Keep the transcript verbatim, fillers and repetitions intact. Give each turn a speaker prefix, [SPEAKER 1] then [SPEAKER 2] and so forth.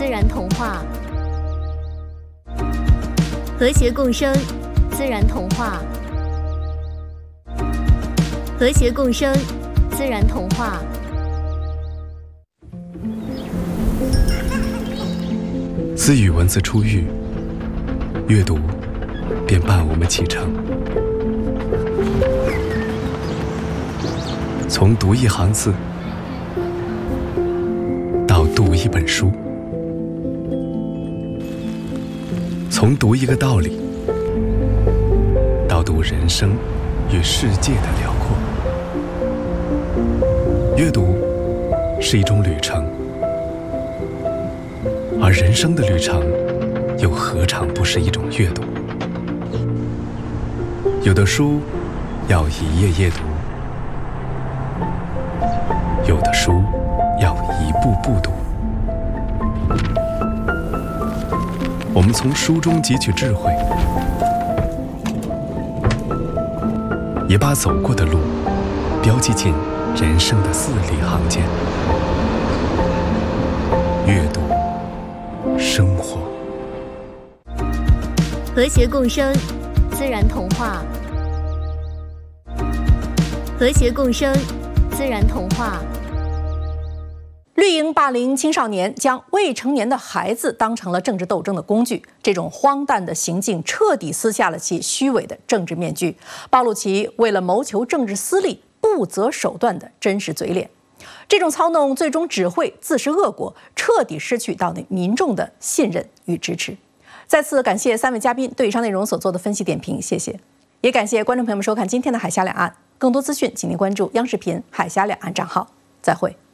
[SPEAKER 1] 自然童话，和谐共生，自然童话，和谐共生，自然童话。
[SPEAKER 2] 自语文字初遇，阅读便伴我们启程。从读一行字，到读一本书，从读一个道理，到读人生与世界的辽阔。阅读是一种旅程，而人生的旅程又何尝不是一种阅读？有的书要一页页读，有的书要一步步读。我们从书中汲取智慧，也把走过的路标记进人生的字里行间。阅读，生活，
[SPEAKER 1] 和谐共生，自然童话。和谐共生，自然童话。
[SPEAKER 3] 绿营霸凌青少年，将未成年的孩子当成了政治斗争的工具，这种荒诞的行径彻底撕下了其虚伪的政治面具，暴露其为了谋求政治私利不择手段的真实嘴脸。这种操弄最终只会自食恶果，彻底失去到民众的信任与支持。再次感谢三位嘉宾对以上内容所做的分析点评，谢谢。也感谢观众朋友们收看今天的海峡两岸，更多资讯请您关注央视频海峡两岸账号。再会。